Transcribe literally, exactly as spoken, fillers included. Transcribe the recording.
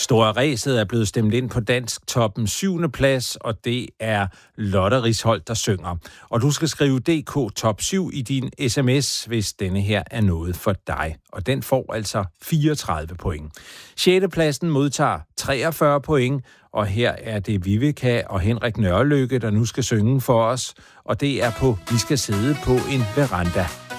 Store Ræset er blevet stemt ind på Dansk Toppen syvende plads, og det er Lotte Risholdt, der synger. Og du skal skrive D K Top syv i din sms, hvis denne her er noget for dig. Og den får altså fireogtredive point. sjette pladsen modtager treogfyrre point, og her er det Vivica og Henrik Nørrelykke, der nu skal synge for os. Og det er på Vi skal sidde på en veranda.